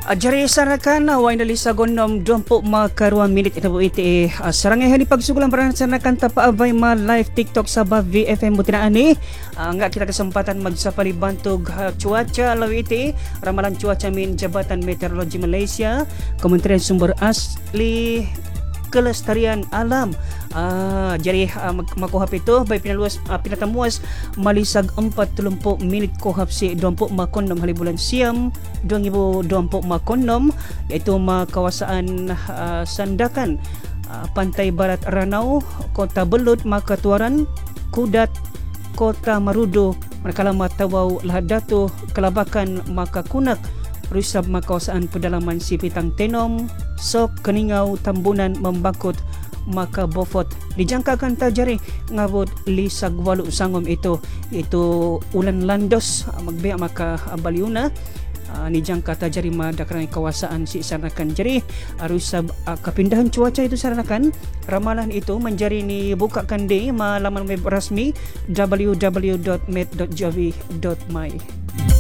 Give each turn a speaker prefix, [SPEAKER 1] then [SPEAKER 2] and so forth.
[SPEAKER 1] Jari sarakan wain dali sa gonom 20 makaruang minit ito po iti sarangay hani pagsugulan para sanakan tapa abay ma live TikTok sa VFM butinaan ni nga kita kesempatan magsapali bantog cuaca lawi iti ramalan cuaca min Jabatan Meteorologi Malaysia Kementerian Sumber Asli Kelestarian Alam. Jadi makuhap ito by pinatamuas malisag 40 minit kuhap si 20 makonom halibulan siyam 2020 makonom yaitu makawasaan Sandakan, Pantai Barat Ranau, Kota Belud, Makatuaran, Kudat, Kota Marudu, manakala Matawaw, Lahadato, Kalabakan, Makakunak, Rusab makawasaan pedalaman Sipitang Tenom, Sok, Keningaw, Tambunan, Membakut, maka Bofot dijangkakan tajari ngabot lisag 8 sangom ito ulan landos magbiya maka baliuna nijangka tajari madakaran kawasaan si saranakan jadi rusab kapindahan cuaca itu saranakan ramalan itu menjadi ni bukakan di malaman web rasmi www.met.gov.my.